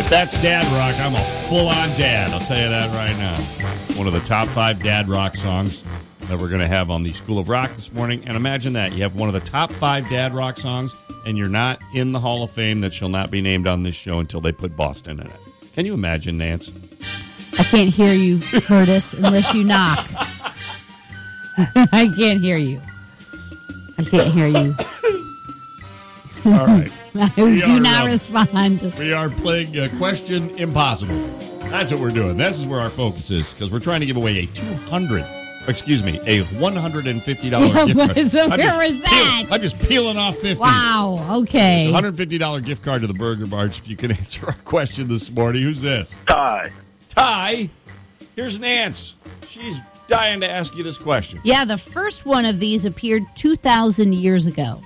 That's dad rock. I'm a full-on dad. I'll tell you that right now. One of the top 5 dad rock songs that we're going to have on the School of Rock this morning. And imagine that. You have one of the top 5 dad rock songs, and you're not in the Hall of Fame that shall not be named on this show until they put Boston in it. Can you imagine, Nance? I can't hear you, Curtis, unless you knock. I can't hear you. I can't hear you. All right. I do not respond. We are playing Question Impossible. That's what we're doing. This is where our focus is, because we're trying to give away a $150 gift card. So where was that? I'm just peeling off 50s. Wow, okay. $150 gift card to the Burger Barge if you can answer our question this morning. Who's this? Ty. Ty? Here's Nance. She's dying to ask you this question. Yeah, the first one of these appeared 2,000 years ago.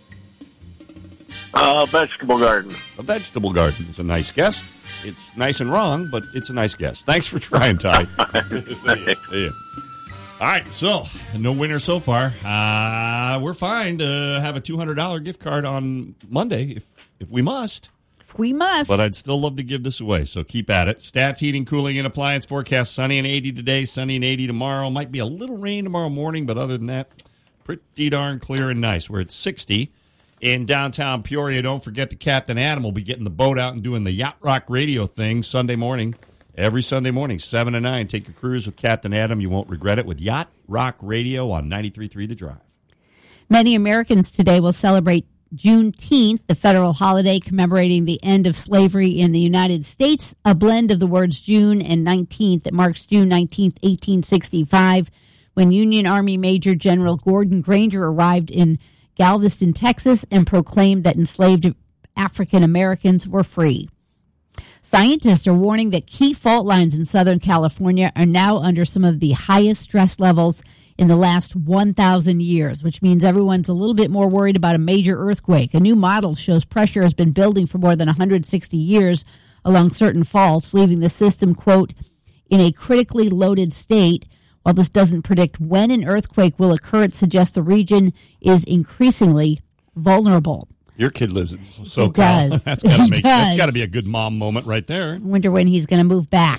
Vegetable garden. A vegetable garden is a nice guess. It's nice and wrong, but it's a nice guess. Thanks for trying, Ty. See ya. All right, so no winner so far. We're fine to have a $200 gift card on Monday if we must. If we must. But I'd still love to give this away, so keep at it. Stats, heating, cooling, and appliance forecast. Sunny and 80 today, sunny and 80 tomorrow. Might be a little rain tomorrow morning, but other than that, pretty darn clear and nice. We're at 60 in downtown Peoria. Don't forget the Captain Adam will be getting the boat out and doing the Yacht Rock radio thing Sunday morning. Every Sunday morning, 7 to 9. Take a cruise with Captain Adam. You won't regret it with Yacht Rock Radio on 93.3 The Drive. Many Americans today will celebrate Juneteenth, the federal holiday commemorating the end of slavery in the United States, a blend of the words June and 19th. It marks June 19th, 1865, when Union Army Major General Gordon Granger arrived in Galveston, Texas, and proclaimed that enslaved African Americans were free. Scientists are warning that key fault lines in Southern California are now under some of the highest stress levels in the last 1,000 years, which means everyone's a little bit more worried about a major earthquake. A new model shows pressure has been building for more than 160 years along certain faults, leaving the system, quote, in a critically loaded state. While this doesn't predict when an earthquake will occur, it suggests the region is increasingly vulnerable. Your kid lives in SoCal. He does. That's He got to be a good mom moment right there. I wonder when he's going to move back.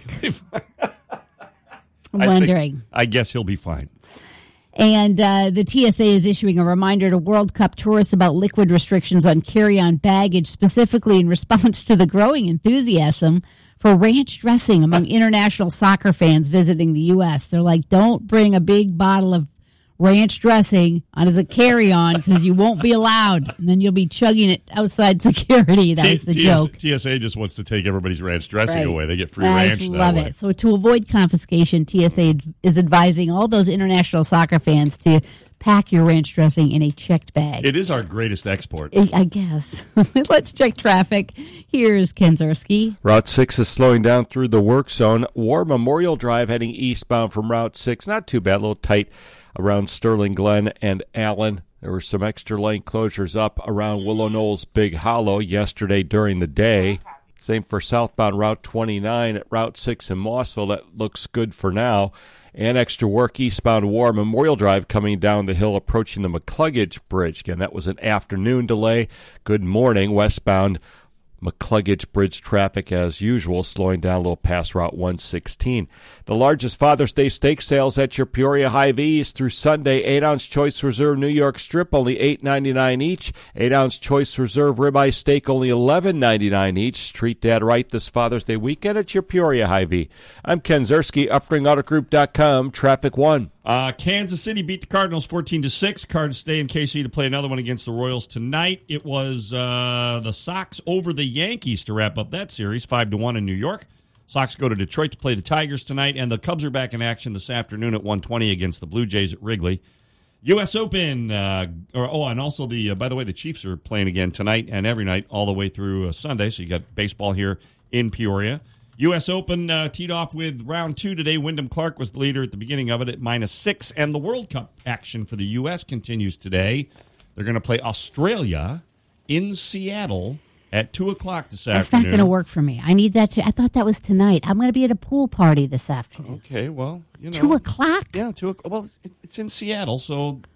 I'm wondering. I guess he'll be fine. And the TSA is issuing a reminder to World Cup tourists about liquid restrictions on carry-on baggage, specifically in response to the growing enthusiasm for ranch dressing among international soccer fans visiting the U.S. They're like, don't bring a big bottle of ranch dressing on as a carry-on because you won't be allowed. And then you'll be chugging it outside security. That was the joke. TSA just wants to take everybody's ranch dressing away. They get free I ranch that way. love it. So to avoid confiscation, TSA is advising all those international soccer fans to pack your ranch dressing in a checked bag. It is our greatest export. I guess. Let's check traffic. Here's Ken Zerski. Route 6 is slowing down through the work zone. War Memorial Drive heading eastbound from Route 6. Not too bad, a little tight around Sterling Glen and Allen. There were some extra lane closures up around Willow Knolls Big Hollow yesterday during the day. Same for southbound Route 29 at Route 6 in Mossville. That looks good for now. And extra work eastbound War Memorial Drive coming down the hill approaching the McCluggage Bridge. Again, that was an afternoon delay. Good morning, westbound McCluggage Bridge traffic as usual, slowing down a little past Route 116. The largest Father's Day steak sales at your Peoria Hy-Vee is through Sunday. 8-ounce Choice Reserve New York Strip, only $8.99 each. 8-ounce Choice Reserve Ribeye Steak, only $11.99 each. Treat Dad right this Father's Day weekend at your Peoria Hy-Vee. I'm Ken Zerski, UpspringAutoGroup.com, Traffic 1. Kansas City beat the Cardinals 14-6. Cards stay in KC to play another one against the Royals tonight. It was the Sox over the Yankees to wrap up that series, 5-1 in New York. Sox go to Detroit to play the Tigers tonight, and the Cubs are back in action this afternoon at 1:20 against the Blue Jays at Wrigley. U.S. Open, and also by the way, the Chiefs are playing again tonight and every night all the way through Sunday. So you got baseball here in Peoria. U.S. Open teed off with round 2 today. Wyndham Clark was the leader at the beginning of it at -6. And the World Cup action for the U.S. continues today. They're going to play Australia in Seattle at 2 o'clock this afternoon. That's not going to work for me. I need that. I thought that was tonight. I'm going to be at a pool party this afternoon. Okay, well, 2 o'clock? Yeah, 2 o'clock. Well, it's in Seattle, so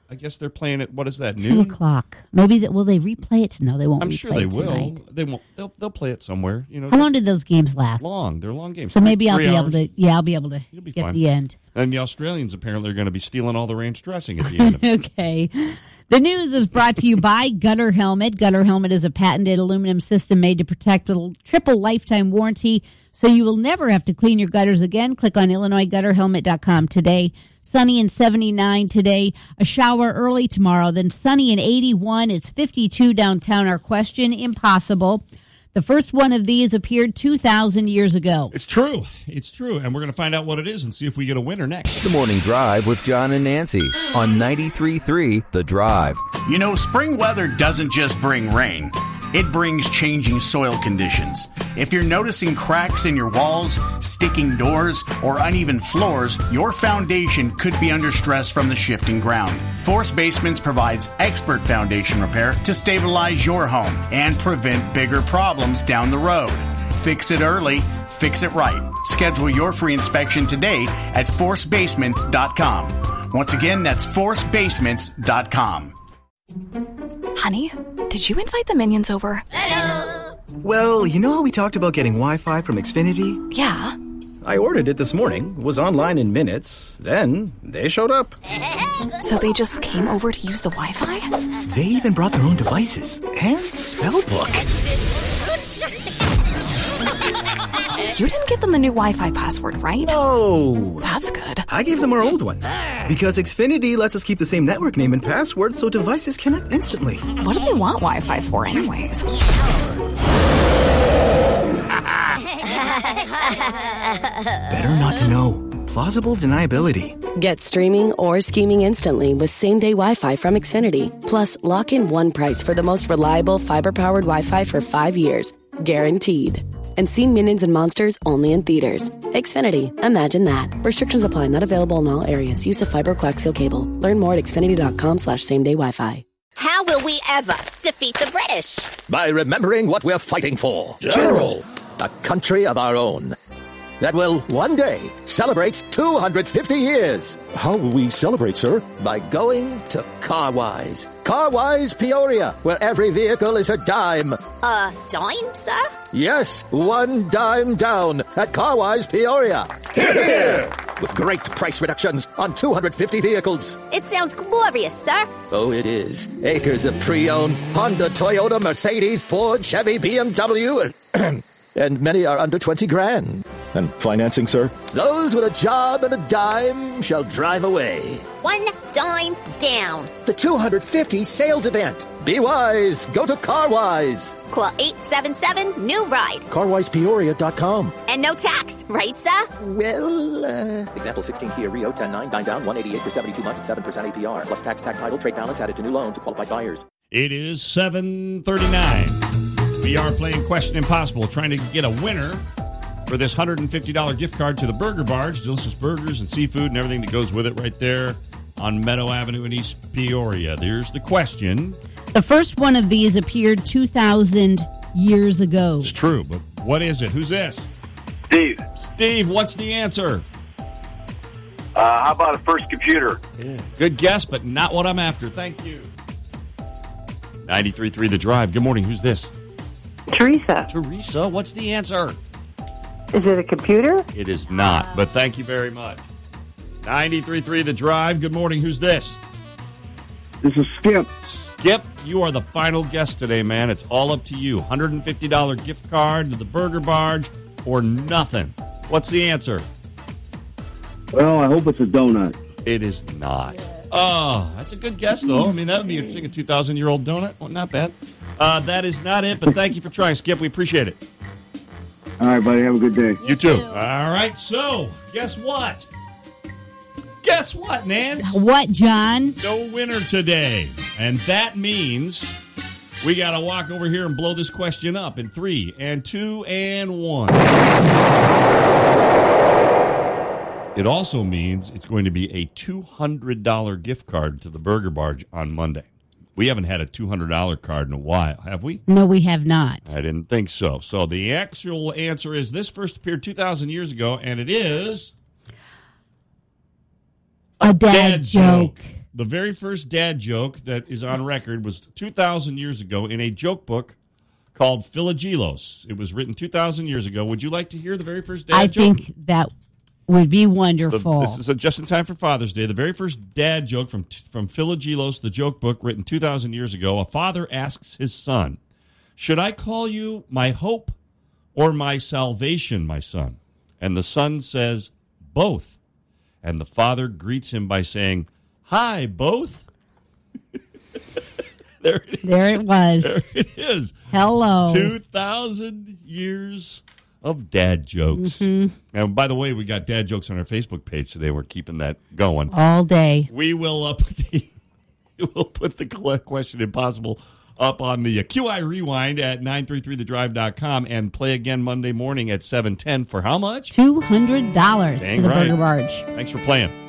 I guess they're playing it. What is that? 2 Noon? o'clock. Maybe will they replay it? No, they won't. I'm replay sure they it will. tonight. They won't. They'll play it somewhere. How long did those games last? Long. They're long games. So maybe I'll 3 be hours. able to. Yeah, I'll be able to You'll be get fine. the end. And the Australians apparently are going to be stealing all the ranch dressing at the end of it. Okay. The news is brought to you by Gutter Helmet. Gutter Helmet is a patented aluminum system made to protect with a triple lifetime warranty, so you will never have to clean your gutters again. Click on IllinoisGutterHelmet.com today. Sunny and 79 today. A shower early tomorrow. Then sunny and 81. It's 52 downtown. Our question, impossible. The first one of these appeared 2,000 years ago. It's true. It's true. And we're going to find out what it is and see if we get a winner next. The Morning Drive with John and Nancy on 93.3 The Drive. You know, spring weather doesn't just bring rain. It brings changing soil conditions. If you're noticing cracks in your walls, sticking doors, or uneven floors, your foundation could be under stress from the shifting ground. Force Basements provides expert foundation repair to stabilize your home and prevent bigger problems down the road. Fix it early, fix it right. Schedule your free inspection today at forcebasements.com. Once again, that's forcebasements.com. Honey, did you invite the minions over? Hello! Well, you know how we talked about getting Wi-Fi from Xfinity? Yeah. I ordered it this morning, was online in minutes, then they showed up. So they just came over to use the Wi-Fi? They even brought their own devices and spellbook. You didn't give them the new Wi-Fi password, right? No! That's good. I gave them our old one. Because Xfinity lets us keep the same network name and password so devices connect instantly. What do they want Wi-Fi for anyways? Better not to know. Plausible deniability. Get streaming or scheming instantly with same-day Wi-Fi from Xfinity. Plus, lock in one price for the most reliable fiber-powered Wi-Fi for 5 years. Guaranteed. And see Minions and Monsters only in theaters. Xfinity. Imagine that. Restrictions apply. Not available in all areas. Use of fiber coaxial cable. Learn more at xfinity.com/same-day Wi-Fi. How will we ever defeat the British? By remembering what we're fighting for. General. A country of our own. That will one day celebrate 250 years. How will we celebrate, sir? By going to Carwise. Carwise Peoria, where every vehicle is a dime. A dime, sir? Yes, one dime down at Carwise Peoria. Hear, hear! With great price reductions on 250 vehicles. It sounds glorious, sir. Oh, it is. Acres of pre-owned Honda, Toyota, Mercedes, Ford, Chevy, BMW, and many are under 20 grand. And financing, sir? Those with a job and a dime shall drive away. One dime down. The 250 sales event. Be wise. Go to Carwise. Call 877-NEW-RIDE. CarwisePeoria.com. And no tax, right, sir? Well, Example 16 Kia Rio 10.9, 9 down, 188 for 72 months at 7% APR. Plus tax, title, trade balance added to new loan to qualified buyers. It is 7:39. We are playing Question Impossible, trying to get a winner for this $150 gift card to the Burger Barge. Delicious burgers and seafood and everything that goes with it right there on Meadow Avenue in East Peoria. There's the question. The first one of these appeared 2,000 years ago. It's true, but what is it? Who's this? Steve. Steve, what's the answer? How about a first computer? Yeah. Good guess, but not what I'm after. Thank you. 93.3 The Drive. Good morning. Who's this? Teresa. Teresa, what's the answer? Is it a computer? It is not, but thank you very much. 93.3 The Drive. Good morning. Who's this? This is Skip. Skip, you are the final guest today, man. It's all up to you. $150 gift card to the Burger Barge or nothing. What's the answer? Well, I hope it's a donut. It is not. Oh, that's a good guess, though. I mean, that would be interesting. A 2,000-year-old donut. Well, not bad. That is not it, but thank you for trying, Skip. We appreciate it. All right, buddy. Have a good day. You too. All right, so guess what? Guess what, Nance? What, John? No winner today. And that means we got to walk over here and blow this question up in 3 and 2 and 1. It also means it's going to be a $200 gift card to the Burger Barge on Monday. We haven't had a $200 card in a while, have we? No, we have not. I didn't think so. So the actual answer is this first appeared 2,000 years ago, and it is a dad joke. the very first dad joke that is on record was 2,000 years ago in a joke book called Philogelos. It was written 2,000 years ago. Would you like to hear the very first dad joke? I think that would be wonderful. This is just in time for Father's Day. The very first dad joke from Philogelos, the joke book written 2,000 years ago. A father asks his son, "Should I call you my hope or my salvation, my son?" And the son says, "Both." And the father greets him by saying, "Hi, both." There it was. There it is. Hello. 2,000 years of dad jokes. Mm-hmm. And by the way, we got dad jokes on our Facebook page today. We're keeping that going all day. We will put the question impossible up on the QI Rewind at 933thedrive.com and play again Monday morning at 7:10 for how much? $200 Dang for the right. Burger Barge. Thanks for playing.